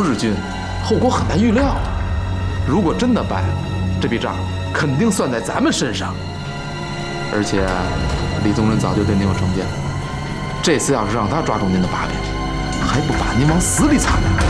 日军，后果很难预料啊。如果真的败了，这笔账肯定算在咱们身上。而且李宗仁早就对您有成见，这次要是让他抓住您的把柄，还不把您往死里擦呢？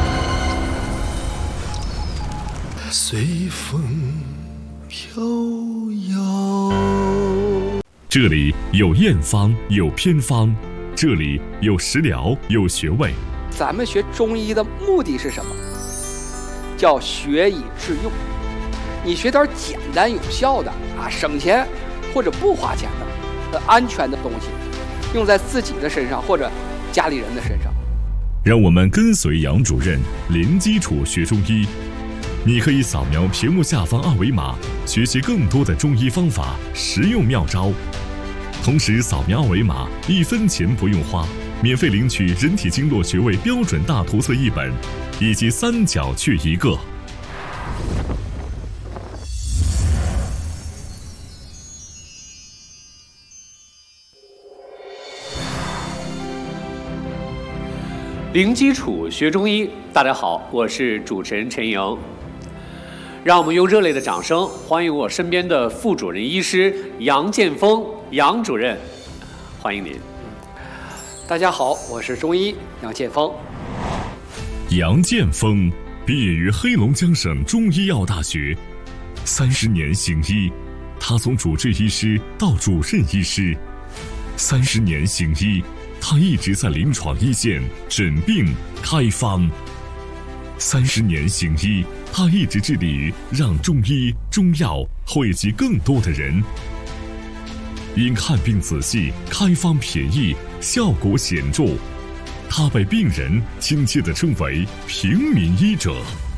随风飘摇。 这里有验方，有偏方，这里有食疗，有穴位。 咱们学中医的目的是什么？叫学以致用。你学点简单有效的啊，省钱或者不花钱的、安全的东西，用在自己的身上或者家里人的身上。 让我们跟随杨主任零基础学中医。你可以扫描屏幕下方二维码，学习更多的中医方法、实用妙招。同时扫描二维码，1分钱不用花，免费领取人体经络穴位标准大图册1本，以及3角穴1个。 零基础学中医，大家好，我是主持人陈莹。让我们用热烈的掌声欢迎我身边的副主任医师杨建峰杨主任，欢迎您。 大家好，我是中医杨建峰。 杨建峰毕业于黑龙江省中医药大学，30年行医，他从主治医师到主任医师，30年行医，他一直在临床一线诊病开方。30年行医，他一直致力于让中医中药惠及更多的人。因看病仔细，开方便宜，效果显著，他被病人亲切地称为平民医者。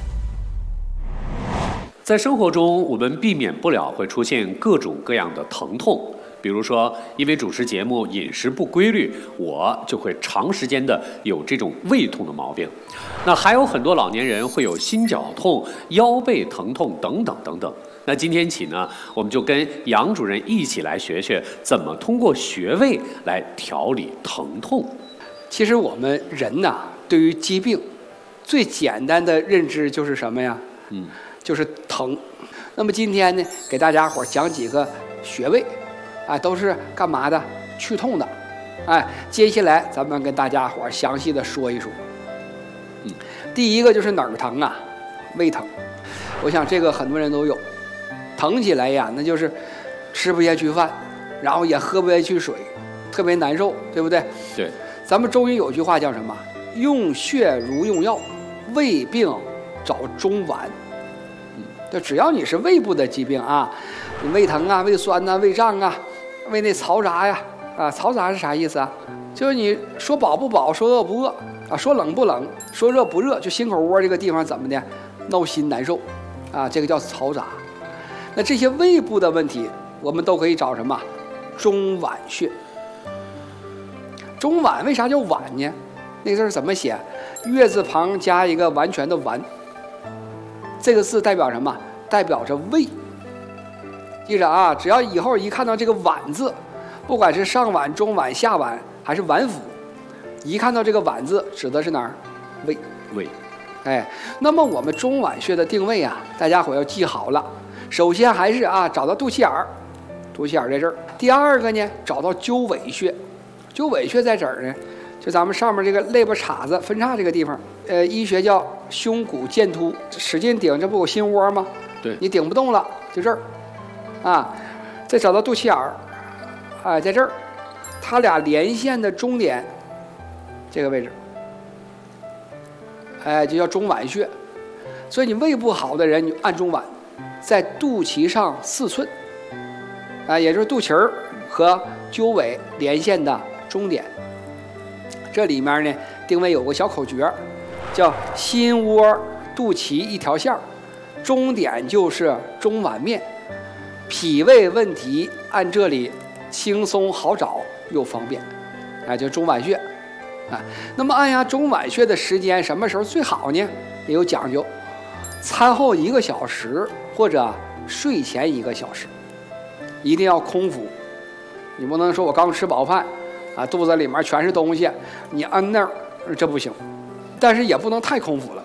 在生活中，我们避免不了会出现各种各样的疼痛。比如说，因为主持节目饮食不规律，我就会长时间的有这种胃痛的毛病。那还有很多老年人会有心绞痛、腰背疼痛等等等等。那今天起呢，我们就跟杨主任一起来学学怎么通过穴位来调理疼痛。 其实我们人呐，对于疾病最简单的认知就是什么呀？就是疼。那么今天呢，给大家伙讲几个穴位。都是干嘛的？去痛的。接下来咱们跟大家伙详细的说一说。第一个就是哪儿疼啊？胃疼。我想这个很多人都有。疼起来呀，那就是吃不下去饭，然后也喝不下去水，特别难受，对不对？ 对。 咱们中医有句话叫什么？用穴如用药，胃病找中脘。就只要你是胃部的疾病啊，你胃疼啊、胃酸啊、胃胀啊、胃内嘈杂呀，嘈杂是啥意思啊？就是你说饱不饱，说饿不饿啊，说冷不冷，说热不热，就心口窝这个地方怎么的，闹心难受啊，这个叫嘈杂。那这些胃部的问题，我们都可以找什么？中脘穴。中脘为啥叫脘呢？那个字怎么写？月字旁加一个完全的完。这个字代表什么？代表着胃。记着啊，只要以后一看到这个脘字，不管是上脘、中脘、下脘还是脘腹，一看到这个脘字，指的是哪儿？胃。 胃。 那么我们中脘穴的定位啊，大家伙要记好了。首先还是找到肚脐眼儿，肚脐眼在这儿。第二个呢，找到鸠尾穴。鸠尾穴在这儿呢，就咱们上面这个肋巴叉子分叉这个地方，医学叫胸骨剑突，使劲顶，这不有心窝吗？ 对， 你顶不动了，就这儿，再找到肚脐眼儿，在这儿，它俩连线的中点，这个位置，就叫中脘穴。所以你胃不好的人，你按中脘，在肚脐上4寸，也就是肚脐儿和鸠尾连线的中点。这里面呢，定位有个小口诀，叫心窝肚脐一条线，中点就是中脘面，脾胃问题按这里轻松好找又方便，就中脘穴。那么按下中脘穴的时间什么时候最好呢？也有讲究，餐后1个小时或者睡前1个小时，一定要空腹。你不能说我刚吃饱饭肚子里面全是东西，你按那儿这不行，但是也不能太空腹了，